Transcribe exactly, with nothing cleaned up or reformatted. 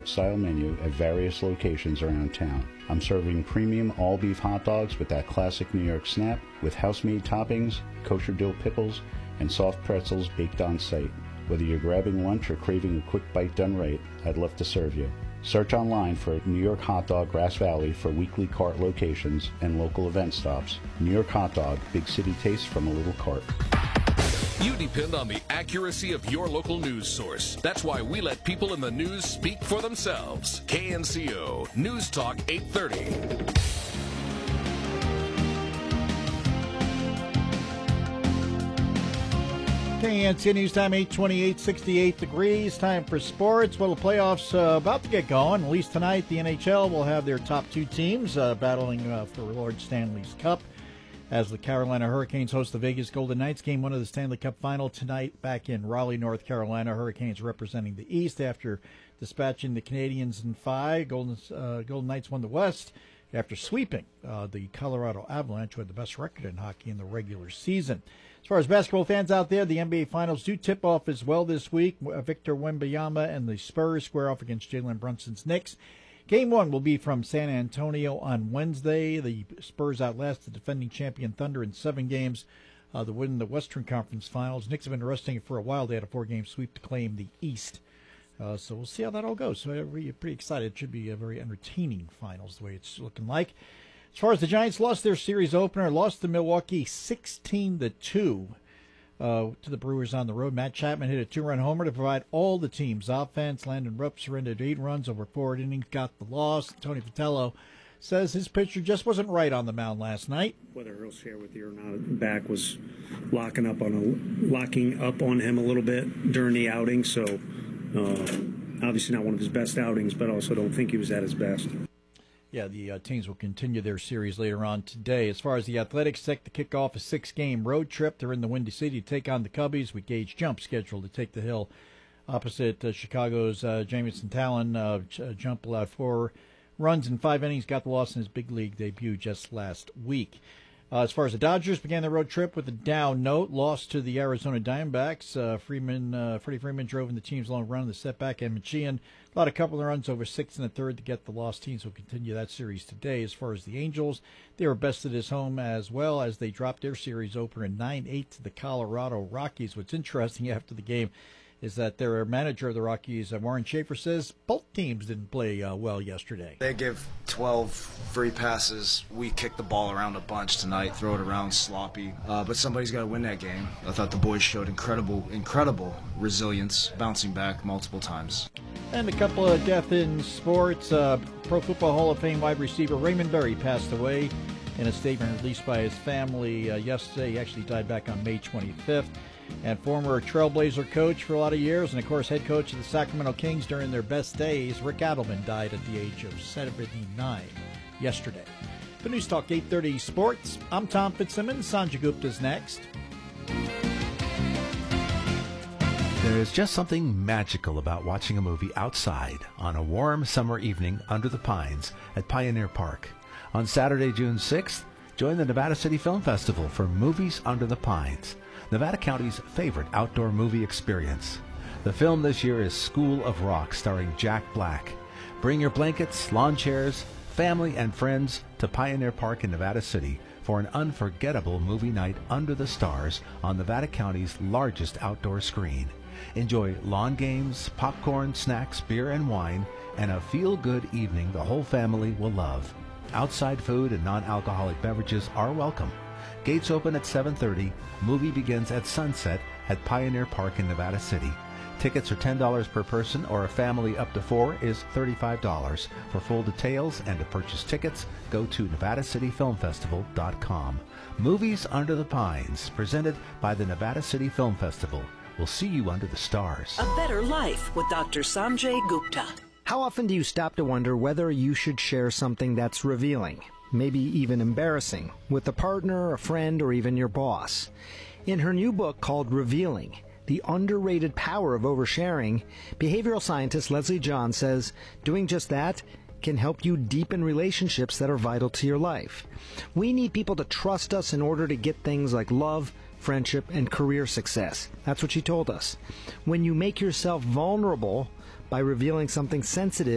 York-style menu at various locations around town. I'm serving premium all-beef hot dogs with that classic New York snap, with house-made toppings, kosher dill pickles, and soft pretzels baked on site. Whether you're grabbing lunch or craving a quick bite done right, I'd love to serve you. Search online for New York Hot Dog Grass Valley for weekly cart locations and local event stops. New York Hot Dog, big city taste from a little cart. You depend on the accuracy of your local news source. That's why we let people in the news speak for themselves. K N C O News Talk eight thirty. K N C O News Time, eight twenty-eight, sixty-eight degrees. Time for sports. Well, the playoffs uh, about to get going. At least tonight, the N H L will have their top two teams uh, battling uh, for Lord Stanley's Cup, as the Carolina Hurricanes host the Vegas Golden Knights. Game one of the Stanley Cup Final tonight back in Raleigh, North Carolina. Hurricanes representing the East after dispatching the Canadiens in five. Golden, uh, Golden Knights won the West after sweeping uh, the Colorado Avalanche, who had the best record in hockey in the regular season. As far as basketball fans out there, the N B A Finals do tip off as well this week. Victor Wembanyama and the Spurs square off against Jalen Brunson's Knicks. Game one will be from San Antonio on Wednesday. The Spurs outlast the defending champion Thunder in seven games uh, to win the Western Conference Finals. Knicks have been resting it for a while. They had a four-game sweep to claim the East. Uh, so we'll see how that all goes. So we're pretty excited. It should be a very entertaining finals the way it's looking like. As far as the Giants lost their series opener, lost to Milwaukee sixteen to two uh, to the Brewers on the road. Matt Chapman hit a two-run homer to provide all the team's offense. Landon Rupp surrendered eight runs over four innings, got the loss. Tony Vitello says his pitcher just wasn't right on the mound last night. Whether he'll share with you or not, back was locking up on a, locking up on him a little bit during the outing. So uh, obviously not one of his best outings, but also don't think he was at his best. Yeah, the uh, teams will continue their series later on today. As far as the Athletics set to kick off a six-game road trip, they're in the Windy City to take on the Cubbies, with Gage Jump scheduled to take the hill opposite uh, Chicago's uh, Jamison Talon. Uh, Jump allowed four runs in five innings, got the loss in his big league debut just last week. Uh, as far as the Dodgers, began their road trip with a down note, lost to the Arizona Diamondbacks. Uh, Freeman, uh, Freddie Freeman drove in the team's long run in the setback, and Machian allowed a couple of runs over six and a third to get the loss. Teams will continue that series today. As far as the Angels, they were bested at home as well as they dropped their series opener nine eight to the Colorado Rockies. What's interesting after the game is that their manager of the Rockies, uh, Warren Schaefer, says both teams didn't play uh, well yesterday. They give twelve free passes. We kick the ball around a bunch tonight, throw it around sloppy. Uh, but somebody's got to win that game. I thought the boys showed incredible, incredible resilience, bouncing back multiple times. And a couple of death in sports. Uh, Pro Football Hall of Fame wide receiver Raymond Berry passed away in a statement released by his family uh, yesterday. He actually died back on May twenty-fifth. And former Trailblazer coach for a lot of years, and of course head coach of the Sacramento Kings during their best days, Rick Adelman died at the age of seventy-nine yesterday. For News Talk eight thirty Sports, I'm Tom Fitzsimmons. Sanjay Gupta's next. There is just something magical about watching a movie outside on a warm summer evening under the pines at Pioneer Park. On Saturday, June sixth, join the Nevada City Film Festival for Movies Under the Pines, Nevada County's favorite outdoor movie experience. The film this year is School of Rock, starring Jack Black. Bring your blankets, lawn chairs, family, and friends to Pioneer Park in Nevada City for an unforgettable movie night under the stars on Nevada County's largest outdoor screen. Enjoy lawn games, popcorn, snacks, beer, and wine, and a feel-good evening the whole family will love. Outside food and non-alcoholic beverages are welcome. Gates open at seven thirty. Movie begins at sunset at Pioneer Park in Nevada City. Tickets are ten dollars per person, or a family up to four is thirty-five dollars. For full details and to purchase tickets, go to nevada city film festival dot com. Movies Under the Pines, presented by the Nevada City Film Festival. We'll see you under the stars. A better life with Doctor Sanjay Gupta. How often do you stop to wonder whether you should share something that's revealing, maybe even embarrassing, with a partner, a friend, or even your boss? In her new book called Revealing, The Underrated Power of Oversharing, behavioral scientist Leslie John says doing just that can help you deepen relationships that are vital to your life. We need people to trust us in order to get things like love, friendship, and career success. That's what she told us. When you make yourself vulnerable by revealing something sensitive,